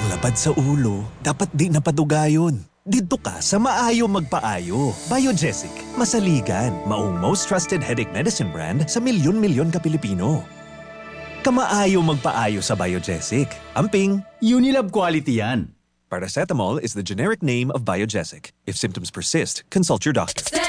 lapad sa ulo, dapat di napadugayon. Dito ka sa Maayo Magpaayo. Biogesic, masaligan, maong most trusted headache medicine brand sa milyon-milyon ka Pilipino. Kamaayo magpaayo sa Biogesic. Amping, Unilab quality yan. paracetamol is the generic name of Biogesic. If symptoms persist, consult your doctor.